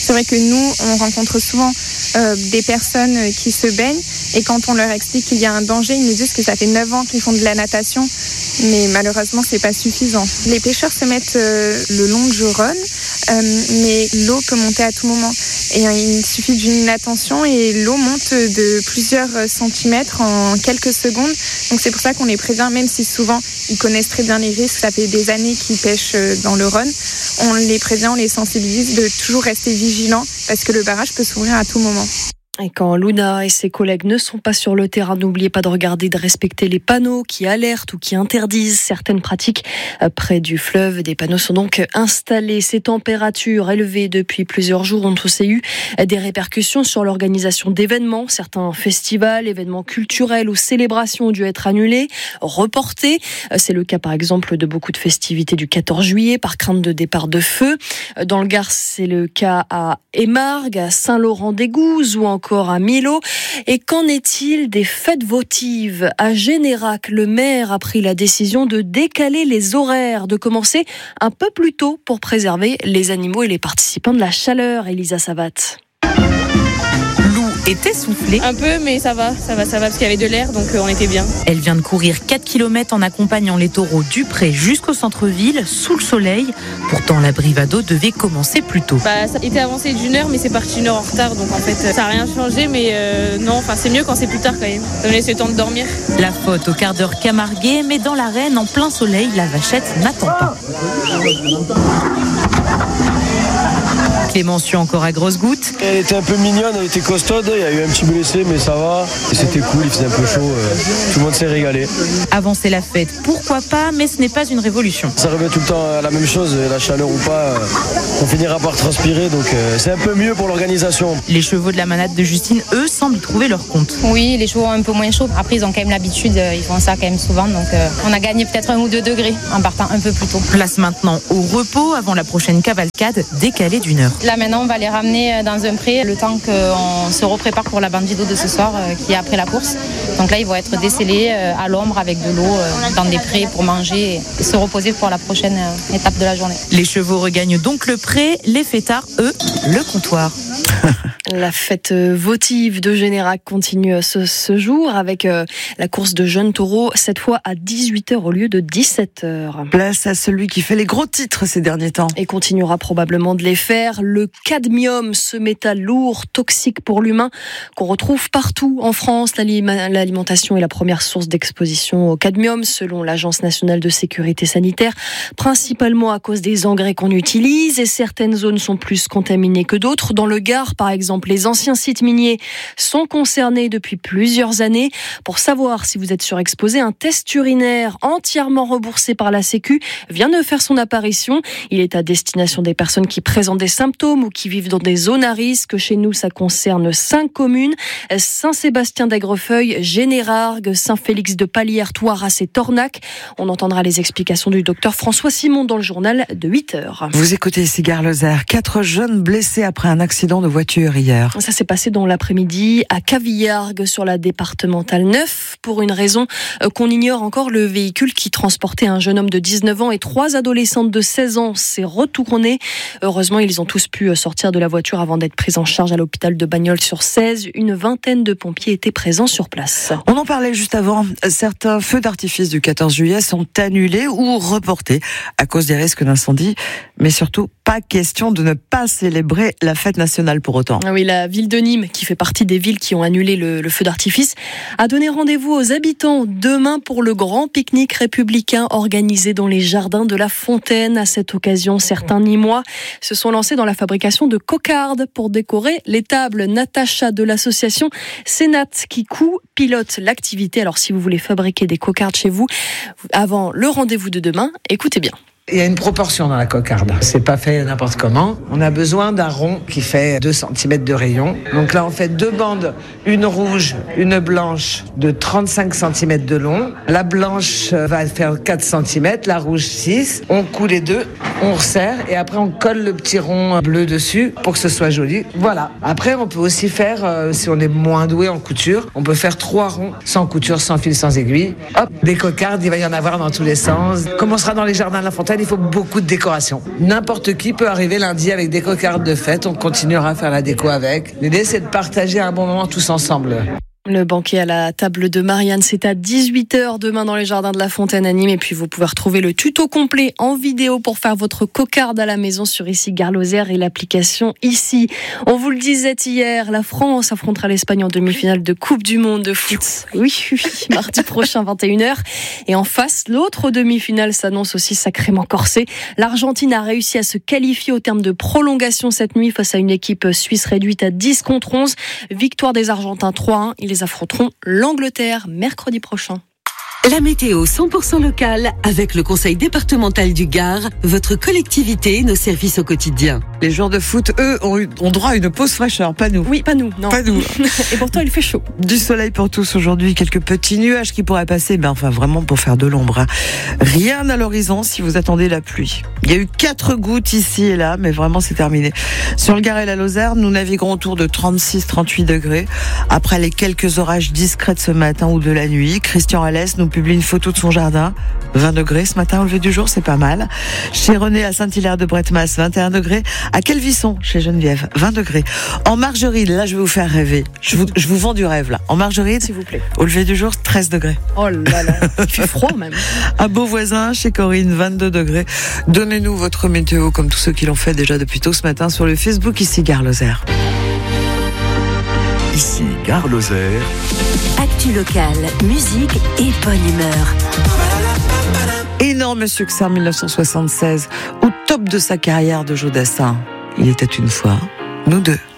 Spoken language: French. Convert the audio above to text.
C'est vrai que nous, on rencontre souvent des personnes qui se baignent et quand on leur explique qu'il y a un danger, ils nous disent que ça fait 9 ans qu'ils font de la natation, mais malheureusement, c'est pas suffisant. Les pêcheurs se mettent le long du Rhône, mais l'eau peut monter à tout moment. Et il suffit d'une inattention et l'eau monte de plusieurs centimètres en quelques secondes. Donc c'est pour ça qu'on les prévient, même si souvent ils connaissent très bien les risques, ça fait des années qu'ils pêchent dans le Rhône. On les prévient, on les sensibilise de toujours rester vigilants parce que le barrage peut s'ouvrir à tout moment. Et quand Luna et ses collègues ne sont pas sur le terrain, n'oubliez pas de regarder, de respecter les panneaux qui alertent ou qui interdisent certaines pratiques près du fleuve. Des panneaux sont donc installés. Ces températures élevées depuis plusieurs jours ont aussi eu des répercussions sur l'organisation d'événements. Certains festivals, événements culturels ou célébrations ont dû être annulés, reportés. C'est le cas par exemple de beaucoup de festivités du 14 juillet par crainte de départ de feu. Dans le Gard, c'est le cas à Émargues, à Saint-Laurent-des-Gouzes ou encore à Millau. Et qu'en est-il des fêtes votives ? À Générac, le maire a pris la décision de décaler les horaires, de commencer un peu plus tôt pour préserver les animaux et les participants de la chaleur. Elisa Savat. Est essoufflée. Un peu, mais ça va, parce qu'il y avait de l'air, donc on était bien. Elle vient de courir 4 km en accompagnant les taureaux du Pré jusqu'au centre-ville, sous le soleil. Pourtant, la Brivado devait commencer plus tôt. Ça était avancé d'une heure, mais c'est parti une heure en retard, donc en fait, ça n'a rien changé, mais c'est mieux quand c'est plus tard quand même. Ça me laisse le temps de dormir. La faute au quart d'heure camarguais, mais dans l'arène, en plein soleil, la vachette n'attend pas. Clémention encore à grosses gouttes. Elle était un peu mignonne, elle était costaude, il y a eu un petit blessé mais ça va. Et c'était cool, il faisait un peu chaud, tout le monde s'est régalé. Avancer la fête, pourquoi pas, mais ce n'est pas une révolution. Ça revient tout le temps à la même chose, la chaleur ou pas, on finira par transpirer, donc c'est un peu mieux pour l'organisation. Les chevaux de la manade de Justine, eux, semblent y trouver leur compte. Oui, les chevaux ont un peu moins chaud. Après, ils ont quand même l'habitude, ils font ça quand même souvent, donc on a gagné peut-être 1 ou 2 degrés en partant un peu plus tôt. Place maintenant au repos avant la prochaine cavalcade, décalée d'1 heure. Là maintenant on va les ramener dans un pré le temps qu'on se reprépare pour la bandido de ce soir qui est après la course. Donc là ils vont être décellés à l'ombre avec de l'eau dans des prés pour manger et se reposer pour la prochaine étape de la journée. Les chevaux regagnent donc le pré, les fêtards eux le comptoir. La fête votive de Générac continue ce jour avec la course de jeunes taureaux, cette fois à 18h au lieu de 17h. Place à celui qui fait les gros titres ces derniers temps. Et continuera probablement de les faire. Le cadmium, ce métal lourd, toxique pour l'humain, qu'on retrouve partout en France. L'alimentation est la première source d'exposition au cadmium, selon l'Agence nationale de sécurité sanitaire, principalement à cause des engrais qu'on utilise. Et certaines zones sont plus contaminées que d'autres. Dans le Gard, par exemple, les anciens sites miniers sont concernés depuis plusieurs années. Pour savoir si vous êtes surexposé, un test urinaire entièrement remboursé par la Sécu vient de faire son apparition. Il est à destination des personnes qui présentent des symptômes ou qui vivent dans des zones à risque. Chez nous, ça concerne 5 communes. Saint-Sébastien d'Aigrefeuille, Générargues, Saint-Félix de Palières, Thouaras et Tornac. On entendra les explications du docteur François Simon dans le journal de 8h. Vous écoutez Cigare Lozère. 4 jeunes blessés après un accident de voiture hier. Ça s'est passé dans l'après-midi à Cavillargues sur la départementale 9. Pour une raison qu'on ignore encore, le véhicule qui transportait un jeune homme de 19 ans et 3 adolescentes de 16 ans s'est retourné. Heureusement, ils ont tous pu sortir de la voiture avant d'être pris en charge à l'hôpital de Bagnols-sur-Cèze. Une vingtaine de pompiers étaient présents sur place. On en parlait juste avant. Certains feux d'artifice du 14 juillet sont annulés ou reportés à cause des risques d'incendie. Mais surtout, pas question de ne pas célébrer la fête nationale pour autant. Oui, la ville de Nîmes, qui fait partie des villes qui ont annulé le feu d'artifice, a donné rendez-vous aux habitants demain pour le grand pique-nique républicain organisé dans les jardins de la Fontaine. À cette occasion, certains Nîmois se sont lancés dans la fabrication de cocardes pour décorer les tables. Natacha de l'association Sénat qui pilote l'activité. Alors si vous voulez fabriquer des cocardes chez vous, avant le rendez-vous de demain, écoutez bien. Il y a une proportion dans la cocarde. C'est pas fait n'importe comment. On a besoin d'un rond qui fait 2 cm de rayon. Donc là, on fait 2 bandes, une rouge, une blanche de 35 cm de long. La blanche va faire 4 cm, la rouge 6. On coud les deux, on resserre et après on colle le petit rond bleu dessus pour que ce soit joli. Voilà. Après, on peut aussi faire, si on est moins doué en couture, on peut faire 3 ronds sans couture, sans fil, sans aiguille. Hop, des cocardes, il va y en avoir dans tous les sens. On commencera dans les jardins de la Fontaine. il faut beaucoup de décoration. N'importe qui peut arriver lundi avec des cocardes de fête. On continuera à faire la déco avec. L'idée, c'est de partager un bon moment tous ensemble. Le banquet à la table de Marianne, c'est à 18h demain dans les jardins de la Fontaine à Nîmes. Et puis vous pouvez retrouver le tuto complet en vidéo pour faire votre cocarde à la maison sur Ici Gare Lozère et l'application Ici. On vous le disait hier, la France affrontera l'Espagne en demi-finale de Coupe du Monde de foot. Oui, mardi prochain 21h. Et en face, l'autre demi-finale s'annonce aussi sacrément corsée. L'Argentine a réussi à se qualifier au terme de prolongation cette nuit face à une équipe suisse réduite à 10 contre 11. Victoire des Argentins 3-1. Ils affronteront l'Angleterre mercredi prochain. La météo 100% locale avec le Conseil départemental du Gard, votre collectivité et nos services au quotidien. Les joueurs de foot, eux, ont droit à une pause fraîcheur, pas nous. Oui, pas nous, non. Pas nous. Et pourtant, il fait chaud. Du soleil pour tous aujourd'hui, quelques petits nuages qui pourraient passer, vraiment pour faire de l'ombre. Rien à l'horizon si vous attendez la pluie. Il y a eu 4 gouttes ici et là, mais vraiment c'est terminé. Sur le Gard et la Lozère, nous naviguerons autour de 36-38 degrés. Après les quelques orages discrets de ce matin ou de la nuit, Christian Alès nous publie une photo de son jardin. 20 degrés ce matin au lever du jour, c'est pas mal. Chez René à Saint-Hilaire-de-Bretmas, 21 degrés. À Calvisson, chez Geneviève, 20 degrés. En Margeride, là je vais vous faire rêver. Je vous vends du rêve là. En Margeride, s'il vous plaît. Au lever du jour, 13 degrés. Oh là là, il fait froid même. À Beauvoisin, chez Corinne, 22 degrés. Donnez-nous votre météo comme tous ceux qui l'ont fait déjà depuis tôt ce matin sur le Facebook Ici Gare Lozère. Ici Gare Lozère. Actu locale, musique et bonne humeur. Énorme succès en 1976, au top de sa carrière de Joe Dassin. Il était une fois, nous deux.